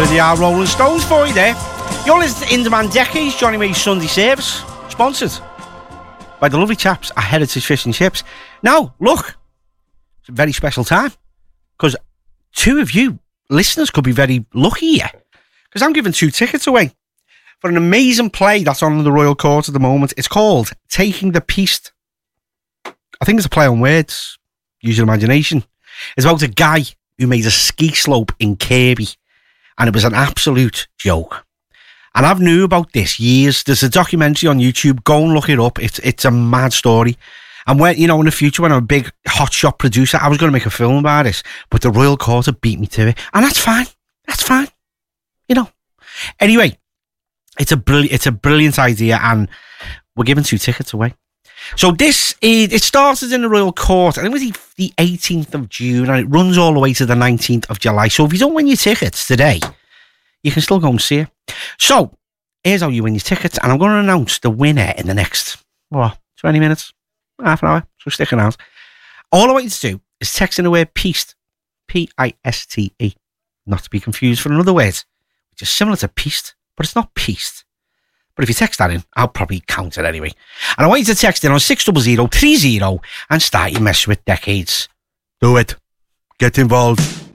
Bit of the old Rolling Stones for you there. You're listening to In Demand Decades, Johnny May's Sunday Service, sponsored by the lovely chaps at Heritage Fish and Chips. Now, look, it's a very special time, because two of you listeners could be very lucky here, because I'm giving 2 tickets away for an amazing play that's on the Royal Court at the moment. It's called Taking the Piece. I think it's a play on words. Use your imagination. It's about a guy who made a ski slope in Kirby, and it was an absolute joke. And I've knew about this years. There's a documentary on YouTube. Go and look it up. It's a mad story. And when, you know, in the future, when I'm a big hotshot producer, I was going to make a film about this, but the Royal Court had beat me to it, and that's fine. That's fine. You know. Anyway, it's a brilliant idea, and we're giving 2 tickets away. So it started in the Royal Court, and it was the 18th of June, and it runs all the way to the 19th of July. So if you don't win your tickets today, you can still go and see it. So here's how you win your tickets, and I'm going to announce the winner in the next 20 minutes, half an hour. So stick around. All I want you to do is text in the word "pieced," P-I-S-T-E, not to be confused for another word, which is similar to pieced, but it's not pieced. But if you text that in, I'll probably count it anyway. And I want you to text in on 60030 and start your mess with decades. Do it. Get involved.